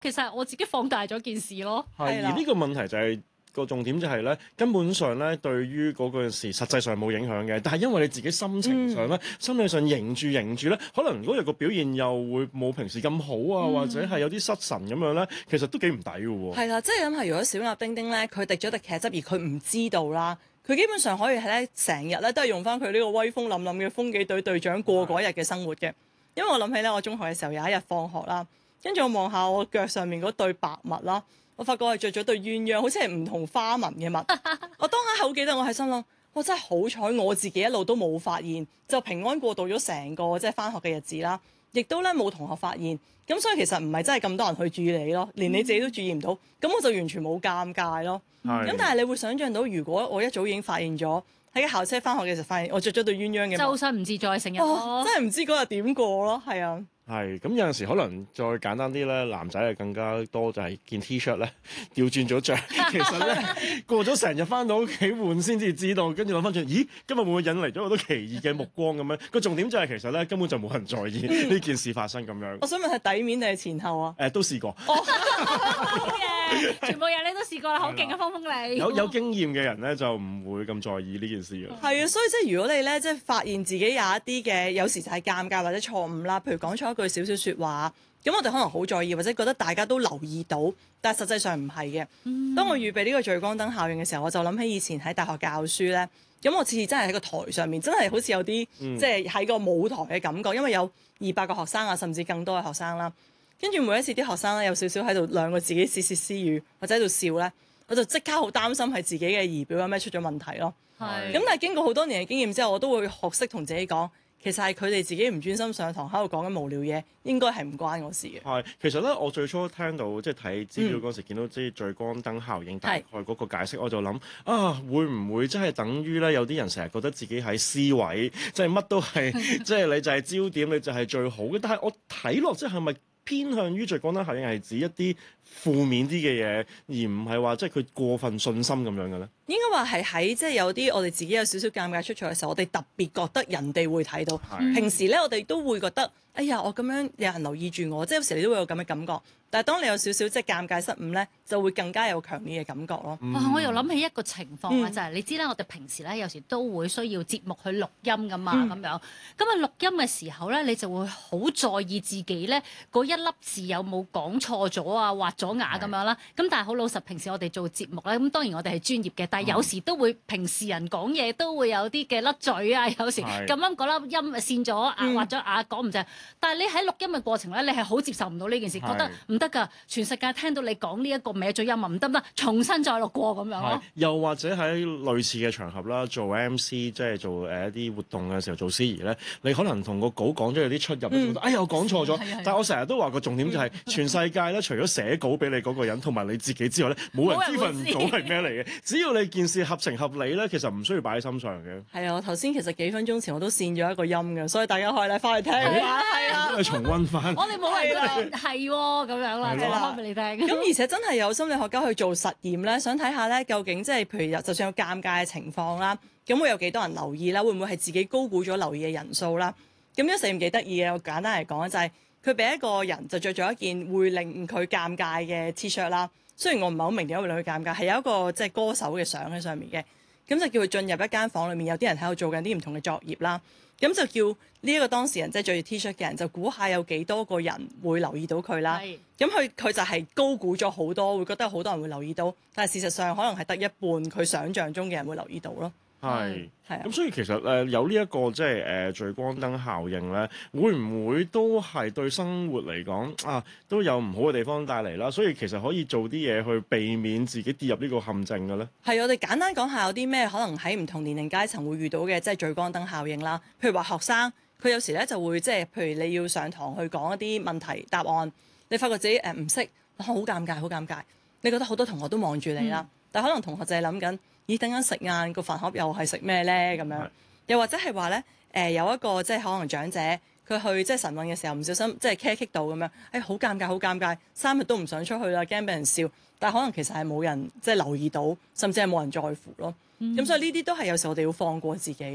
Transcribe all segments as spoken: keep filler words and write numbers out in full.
其實我自己放大咗件事咯。 係， 係啦而呢個問題就係、個重點就係咧，根本上咧對於嗰個事實際上冇影響嘅，但係因為你自己心情上咧、 嗯心理上凝住凝住咧，可能嗰日個表現又會冇平時咁好啊， 嗯或者係有啲失神咁樣咧，其實都幾唔抵嘅喎。 係啦，即係諗下，如果小鴨丁丁咧，佢滴咗滴茄汁而佢唔知道啦，佢基本上可以係咧成日咧都係用翻佢呢個威風凜凜嘅風紀隊隊長過嗰日嘅生活嘅。因為我諗起咧，我中學嘅時候有一日放學啦，跟住我望下我腳上面嗰對白襪啦，我發覺我係着咗對鴛鴦，好似係唔同花紋嘅襪。我當下好記得我係心諗，我真係好彩，我自己一路都冇發現，就平安過渡咗成個即係翻學嘅日子啦。亦都咧冇同學發現，咁所以其實唔係真係咁多人去注意你咯，連你自己都注意唔到，咁我就完全冇尷尬咯。 係咁但係你會想像到，如果我一早已經發現咗喺校車翻學嘅時候發現我着咗對鴛鴦嘅周襪， 身唔自在成日哦咯，， 真係唔知嗰日點過咯，係啊。 係咁有陣時可能再簡單啲咧，男仔係更加多就係件 T-shirt 咧調轉咗着。其實咧過咗成日翻到屋企換先至知道，跟住諗翻轉，咦今日會唔會引嚟咗好多奇異嘅目光咁樣？個重點就係其實咧根本就冇人在意呢件事發生咁樣。 我想問係底面定係前後啊？ 誒、都試過， 好嘅，全部嘢你都試過啦，好勁嘅風風你。 有有經驗嘅人咧就唔會咁在意呢件事嘅。 係啊，所以即係如果你咧即係發現自己有一啲嘅有時就係尷尬或者錯誤啦，譬如講錯一句少少説話，咁我哋可能好在意，或者覺得大家都留意到，但係實際上唔係嘅。 嗯當我預備呢個聚光燈效應嘅時候，我就諗起以前喺大學教書咧，咁我次次真係喺個台上面，真係好似有啲、 嗯即係喺個舞台嘅感覺，因為有二百個學生啊，甚至更多嘅學生啦。跟住每一次啲學生咧有少少喺度兩個自己竊竊私語，或者喺度笑咧，我就即刻好擔心係自己嘅儀表有咩出咗問題咯。 係咁但係經過好多年嘅經驗之後，我都會學識同自己講，其實係佢哋自己唔專心上堂，喺度講緊無聊嘢，應該係唔關我事嘅。 係，其實咧，我最初聽到即係睇資料嗰時，見到即係聚光燈效應大概嗰個解釋，我就諗啊，會唔會真係等於咧？有啲人成日覺得自己喺 C 位，即係乜都係，即係你就係焦點，你就係最好嘅。但係我睇落即係咪偏向於聚光燈效應係指一啲負面啲嘅嘢，而唔係話即係佢過分信心咁樣嘅咧？ 應該話係喺即係有啲我哋自己有少少尷尬出錯嘅時候，我哋特別覺得人哋會睇到。 係平時咧，我哋都會覺得，哎呀，我咁樣有人留意住我，即係有時你都會有咁嘅感覺。但係當你有少少即係尷尬失誤咧，就會更加有強烈嘅感覺咯。 啊！我又諗起一個情況啊， 嗯就係你知啦，我哋平時咧有時都會需要節目去錄音噶嘛， 嗯咁樣咁啊錄音嘅時候咧，你就會好在意自己咧嗰一粒字有冇講錯咗啊、畫咗牙咁樣啦。咁但係好老實，平時我哋做節目咧，咁當然我哋係專業嘅，但係有時都會平時人講嘢都會有啲嘅甩嘴啊，有時係咁啱嗰粒音線咗啊、 嗯畫咗牙講唔正。但係你喺錄音嘅過程咧，你係好接受唔到呢件事，覺得唔得㗎，全世界聽到你講呢一個歪咗音啊，唔得唔得，重新再錄過咁樣係咯。， 又或者喺類似嘅場合啦，做 M C 即係做誒一啲活動嘅時候做司儀咧，你可能同個稿講咗有啲出入，你覺得哎呀我講錯咗係啊係啊， 但係我成日都話個重點就係全世界咧，除咗寫稿俾你嗰個人同埋你自己之外咧，冇人知份稿係咩嚟嘅。只要你件事合情合理咧，其實唔需要擺喺心上嘅。 係啊，我頭先其實幾分鐘前我都線咗一個音嘅，所以大家可以咧翻去聽下。係啊。 咁你重温翻。 我哋冇人係覺得係喎咁樣啦， 係講啦翻俾你聽。 咁而且真係有心理學家去做實驗咧，想睇下咧究竟即係譬如有就算有尷尬嘅情況啦，咁會有幾多人留意啦？會唔會係自己高估咗留意嘅人數啦？咁呢個實驗幾得意嘅，我簡單嚟講就係佢俾一個人就着咗一件會令佢尷尬嘅 T-shirt 啦。雖然我唔係好明點解會令佢尷尬，係有一個即係歌手嘅相喺上面嘅。咁就叫佢進入一間房裏面，有啲人喺度做緊啲唔同嘅作業啦。咁就叫呢一個當事人即係着住 T-shirt 嘅人，就估下有幾多個人會留意到佢啦。 係咁佢佢就係高估咗好多，會覺得好多人會留意到，但係事實上可能係得一半佢想像中嘅人會留意到咯。 係。 係啊咁，所以其實誒有呢、一個即係誒聚光燈效應咧，會唔會都係對生活嚟講啊都有唔好嘅地方帶嚟啦？所以其實可以做啲嘢去避免自己跌入呢個陷阱嘅咧。 係我哋簡單講下有啲咩可能喺唔同年齡階層會遇到嘅，即係聚光燈效應啦。譬如話學生，佢有時咧就會即係譬如你要上堂去講一啲問題答案，你發覺自己誒唔識，好尷尬，好尷尬。你覺得好多同學都望住你啦， 嗯但可能同學就係諗緊，咦，等緊食晏個飯盒又係食咩咧咁樣？又或者係話咧，誒有一個即係可能長者，佢去即係晨運嘅時候唔小心即係 care 到咁樣，誒好尷尬，好尷尬，三日都唔想出去啦，驚俾人笑。但係可能其實係冇人即係留意到，甚至係冇人在乎咯。咁、所以呢啲都係有時我哋要放過自己咯。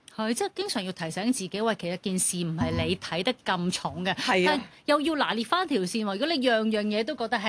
係，即係經常要提醒自己，喂，其實件事唔係你睇得咁重嘅， 係啊但又要拿捏翻條線喎。如果你樣樣嘢都覺得係